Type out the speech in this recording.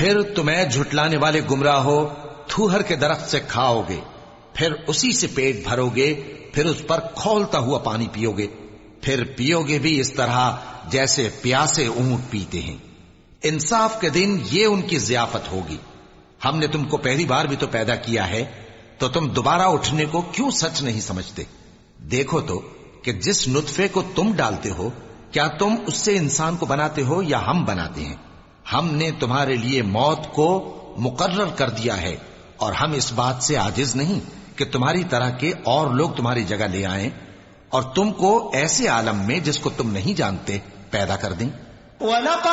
फिर तुम्हें झुटलाने वाले गुमराह हो थूहर के दरख्त से खाओगे, फिर उसी से पेट भरोगे, फिर उस पर खौलता हुआ पानी पियोगे, फिर पियोगे भी इस तरह जैसे प्यासे ऊंट पीते हैं। इंसाफ के दिन ये उनकी ज़ियाफत होगी। हमने तुमको पहली बार भी तो पैदा किया है, तो तुम दोबारा उठने को क्यों सच नहीं समझते? देखो तो कि जिस नुत्फे को तुम डालते हो, क्या तुम उससे इंसान को बनाते हो या हम बनाते हैं? हमने तुम्हारे लिए मौत को मुकर्रर कर दिया है, और हम इस बात से आजिज नहीं कि तुम्हारी तरह के और लोग तुम्हारी जगह ले आएं और तुमको ऐसे आलम में जिसको तुम नहीं जानते पैदा कर दें।